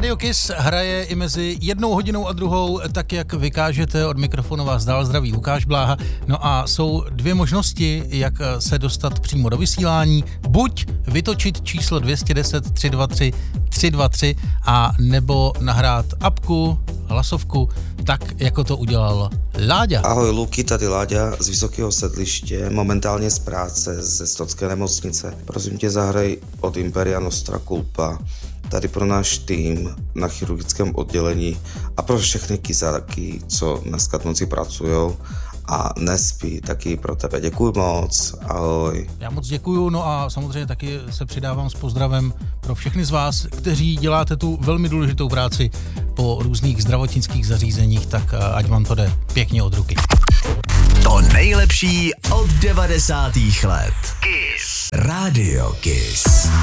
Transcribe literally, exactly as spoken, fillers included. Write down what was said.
Radio Kiss hraje i mezi jednou hodinou a druhou, tak jak vykážete. Od mikrofonu vás dál zdraví Lukáš Bláha. No a jsou dvě možnosti, jak se dostat přímo do vysílání. Buď vytočit číslo dvě jedna deset tři dva tři tři dva tři a nebo nahrát apku, hlasovku, tak jako to udělal Láďa. Ahoj Luky, tady Láďa z Vysokého Sedliště, momentálně z práce ze Stocké nemocnice. Prosím tě, zahraj od Imperia Nostra Culpa tady pro náš tým na chirurgickém oddělení a pro všechny kysáky, co dneska v noci pracujou a nespí, taky pro tebe. Děkuju moc, ahoj. Já moc děkuju, no a samozřejmě taky se přidávám s pozdravem pro všechny z vás, kteří děláte tu velmi důležitou práci po různých zdravotnických zařízeních, tak ať vám to jde pěkně od ruky. To nejlepší od devadesátých let. Kiss. Radio Kiss.